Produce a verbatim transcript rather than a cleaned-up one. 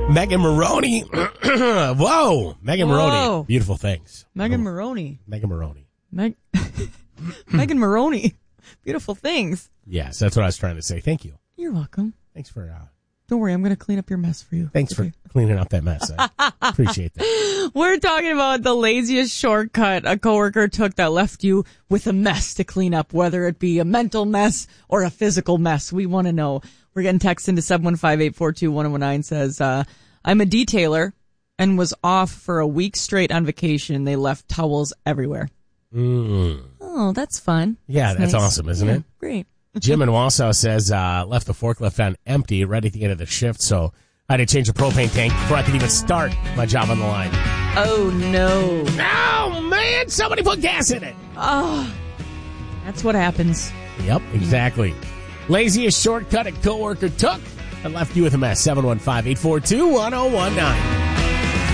Megan Maroney. Whoa. Megan Whoa. Maroney. Beautiful things. Megan Maroney. Megan Maroney. Meg- Megan Maroney. Beautiful things. Yes, that's what I was trying to say. Thank you. You're welcome. Thanks for uh, Don't worry, I'm going to clean up your mess for you. thanks for cleaning up that mess. I appreciate that. We're talking about the laziest shortcut a coworker took that left you with a mess to clean up, whether it be a mental mess or a physical mess. We want to know. We're getting text into seven one five, eight four two, one oh one nine says, uh, I'm a detailer and was off for a week straight on vacation. They left towels everywhere. Mm. Oh, that's fun. Yeah, that's, that's nice. awesome, isn't Yeah, it? Great. Jim in Wausau says, uh, left the forklift on empty right at the end of the shift, so I had to change the propane tank before I could even start my job on the line. Oh, no. Oh, man, somebody put gas in it. Oh, that's what happens. Yep, exactly. Laziest shortcut a coworker took and left you with a mess. seven one five, eight four two, one oh one nine.